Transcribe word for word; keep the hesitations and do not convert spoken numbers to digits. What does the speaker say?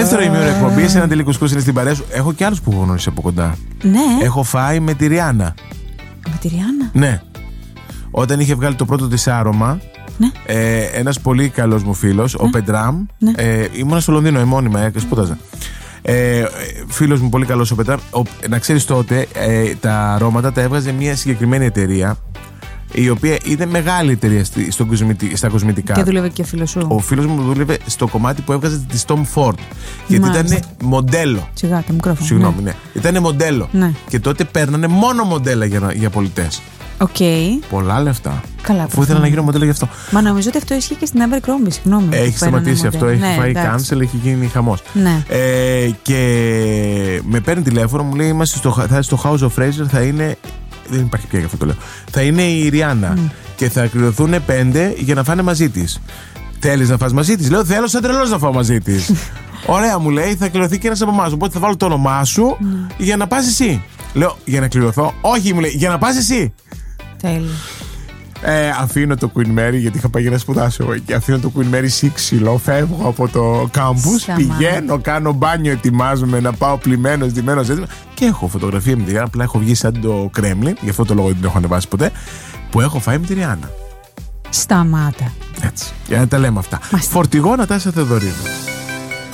δεύτερο ημίωρο εκπομπής, ένα τελικό κουσκούς είναι στην παρέα σου. Έχω και άλλους που έχω γνωρίσει από κοντά. Ναι. Έχω φάει με τη Ριάννα. Με τη Ριάννα. Ναι. Όταν είχε βγάλει το πρώτο της άρωμα, ναι. ε, ένας πολύ καλός μου φίλος, ναι. ο Πεντράμ, ναι. ε, ήμουνα στο Λονδίνο, εμμόνιμα, ε, σπούδαζα. Ε, φίλος μου πολύ καλός ο Πεντράμ. Ο, να ξέρεις τότε, ε, τα αρώματα τα έβγαζε μια συγκεκριμένη εταιρεία, η οποία ήταν μεγάλη εταιρεία στη, στο, στα κοσμητικά. Και δούλευε και ο φίλος σου. Ο φίλος μου δούλευε στο κομμάτι που έβγαζε τη Tom Ford. Γιατί ήταν μοντέλο. Σιγά, το μικρόφωνο. Συγγνώμη, ναι. ναι. Ήταν μοντέλο. Ναι. Και τότε παίρνανε μόνο μοντέλα για, για πολιτές. Οκ. Okay. Πολλά λεφτά. Καλά. Αφού ήθελα να γίνω μοντέλο γι' αυτό. Μα νομίζω ότι αυτό ισχύει και στην Abercrombie, συγγνώμη. Έχει σταματήσει αυτό, έχει ναι, φάει εντάξει. cancel, έχει γίνει χαμός. Ναι. Ε, και με παίρνει τηλέφωνο, μου λέει: Είμαστε στο, θα, στο House of Fraser, θα είναι. Δεν υπάρχει πια γι' αυτό το λέω. Θα είναι η Ριάννα. Mm. Και θα κληρωθούν πέντε για να φάνε μαζί της. Θέλεις να φας μαζί της? Λέω: Θέλω σαν τρελός να φάω μαζί της. Ωραία, μου λέει, θα κληρωθεί και ένας από εμάς. Οπότε θα βάλω το όνομά σου mm. για να πας εσύ. Λέω: Για να κληρωθώ? Όχι, μου λέει, για να πας εσύ. Τέλειο. Ε, αφήνω το Queen Mary, γιατί είχα πάει για να σπουδάσω και αφήνω το Queen Mary σύξυλο, φεύγω από το κάμπους, πηγαίνω, κάνω μπάνιο, ετοιμάζομαι να πάω πλημμένος, ντυμένος έτοιμο και έχω φωτογραφία με τη Ριάννα, απλά έχω βγει σαν το Κρέμλιν, γι' αυτό το λόγο δεν την έχω ανεβάσει ποτέ, που έχω φάει με τη Ριάννα. Σταμάτα. Έτσι, για να τα λέμε αυτά. Μάλιστα. Φορτηγό Νατάσα Θεοδωρίδου.